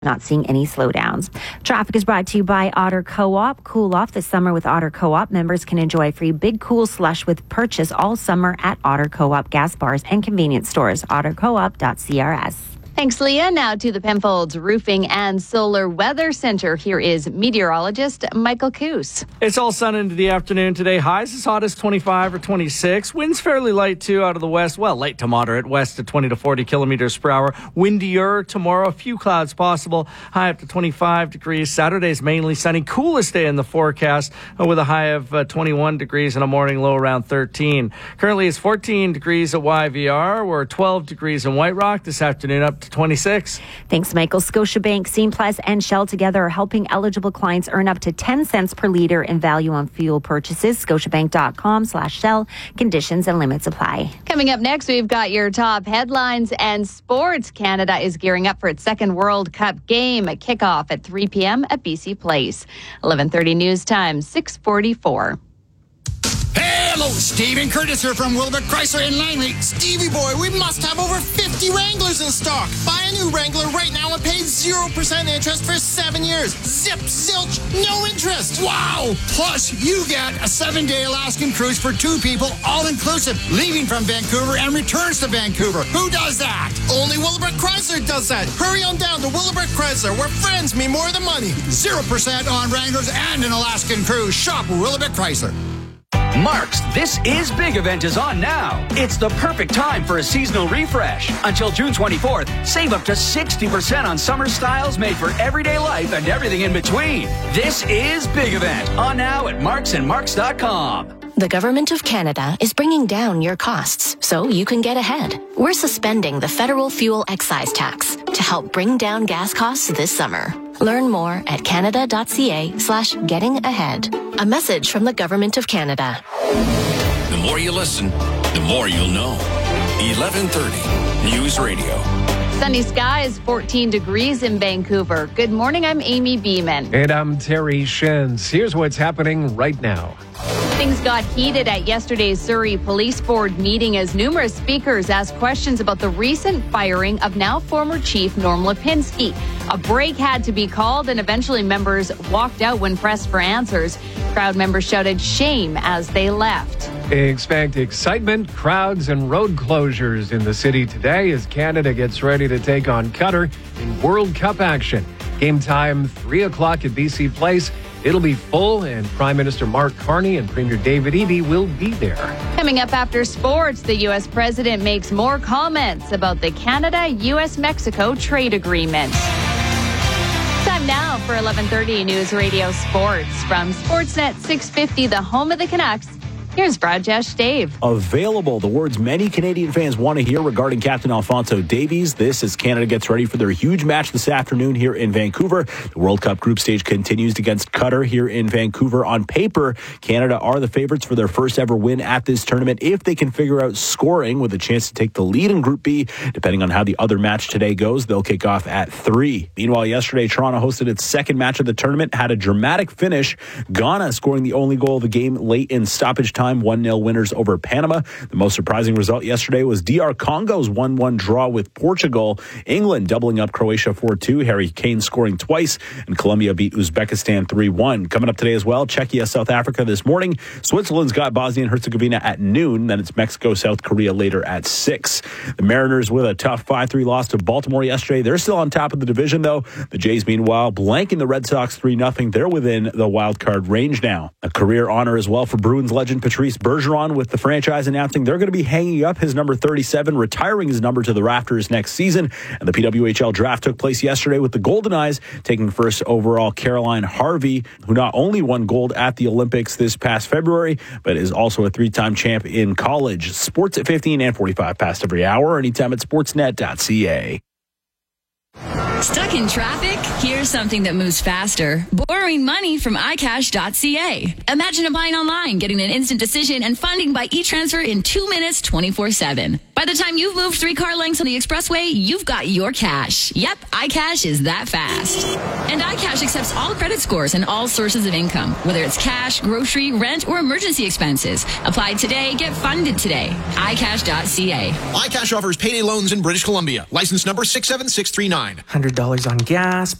Not seeing any slowdowns. Traffic is brought to you by Otter Co-op. Cool off this summer with Otter Co-op. Members can enjoy free Big Cool Slush with purchase all summer at Otter Co-op gas bars and convenience stores. OtterCoop.crs. Thanks, Leah. Now to the Penfolds Roofing and Solar Weather Center. Here is meteorologist Michael Coos. It's all sun into the afternoon today. Highs as hot as 25 or 26. Winds fairly light, too, out of the west. Well, light to moderate west at 20 to 40 kilometers per hour. Windier tomorrow. A few clouds possible. High up to 25 degrees. Saturday's mainly sunny. Coolest day in the forecast with a high of 21 degrees and a morning low around 13. Currently, it's 14 degrees at YVR. We're 12 degrees in White Rock. This afternoon up to 26. Thanks, Michael. Scotiabank, Scene+ and Shell together are helping eligible clients earn up to 10 cents per litre in value on fuel purchases. Scotiabank.com/Shell. Conditions and limits apply. Coming up next, we've got your top headlines and sports. Canada is gearing up for its second World Cup game. A kickoff at 3 p.m. at BC Place. 11:30 news time, 6:44. Hello, Stephen Curtis here from Wilbur Chrysler in Langley. Stevie boy, we must have over 50 Wranglers in stock. Buy a new Wrangler right now and pay 0% interest for 7 years. Zip, zilch, no interest. Wow! Plus, you get a 7-day Alaskan cruise for 2 people, all inclusive, leaving from Vancouver and returns to Vancouver. Who does that? Only Willowbrook Chrysler does that. Hurry on down to Willowbrook Chrysler, where friends mean more than money. 0% on Wranglers and an Alaskan cruise. Shop Willowbrook Chrysler. Mark's This Is Big event is on now. It's the perfect time for a seasonal refresh. Until June 24th, save up to 60% on summer styles made for everyday life and everything in between. This Is Big event on now at marksandmarks.com. The Government of Canada is bringing down your costs so you can get ahead. We're suspending the federal fuel excise tax to help bring down gas costs this summer. Learn more at canada.ca/getting-ahead. A message from the Government of Canada. The more you listen, the more you'll know. 1130 News Radio. Sunny skies, 14 degrees in Vancouver. Good morning, I'm Amy Beeman. And I'm Terry Shins. Here's what's happening right now. Things got heated at yesterday's Surrey Police Board meeting as numerous speakers asked questions about the recent firing of now former Chief Norm Lipinski. A break had to be called and eventually members walked out when pressed for answers. Crowd members shouted shame as they left. Expect excitement, crowds, and road closures in the city today as Canada gets ready to take on Qatar in World Cup action. Game time, 3 o'clock at BC Place. It'll be full, and Prime Minister Mark Carney and Premier David Eby will be there. Coming up after sports, the U.S. President makes more comments about the Canada-U.S.-Mexico trade agreement. Time now for 11:30 News Radio Sports. From Sportsnet 650, the home of the Canucks, here's Brajesh Dave. Available, the words many Canadian fans want to hear regarding Captain Alphonso Davies. This as Canada gets ready for their huge match this afternoon here in Vancouver. The World Cup group stage continues against Qatar here in Vancouver. On paper, Canada are the favorites for their first ever win at this tournament if they can figure out scoring with a chance to take the lead in Group B. Depending on how the other match today goes, they'll kick off at 3. Meanwhile, yesterday, Toronto hosted its second match of the tournament, had a dramatic finish. Ghana scoring the only goal of the game late in stoppage time, 1-0 winners over Panama. The most surprising result yesterday was DR Congo's 1-1 draw with Portugal. England doubling up Croatia 4-2, Harry Kane scoring twice, and Colombia beat Uzbekistan 3-1. Coming up today as well, Czechia, South Africa this morning. Switzerland's got Bosnia and Herzegovina at noon. Then it's Mexico, South Korea later at 6. The Mariners with a tough 5-3 loss to Baltimore yesterday. They're still on top of the division, though. The Jays, meanwhile, blanking the Red Sox 3-0. They're within the wild card range now. A career honor as well for Bruins legend Patrice Bergeron, with the franchise announcing they're going to be hanging up his number 37, retiring his number to the rafters next season. And the PWHL draft took place yesterday with the Golden Eyes taking first overall Caroline Harvey, who not only won gold at the Olympics this past February, but is also a 3-time champ in college. Sports at 15 and 45 past every hour, anytime at sportsnet.ca. Stuck in traffic? Here's something that moves faster. Borrowing money from iCash.ca. Imagine applying online, getting an instant decision, and funding by e-transfer in 2 minutes, 24/7. By the time you've moved 3 car lengths on the expressway, you've got your cash. Yep, iCash is that fast. And iCash accepts all credit scores and all sources of income, whether it's cash, grocery, rent, or emergency expenses. Apply today, get funded today. iCash.ca. iCash offers payday loans in British Columbia. License number 67639. $100 on gas,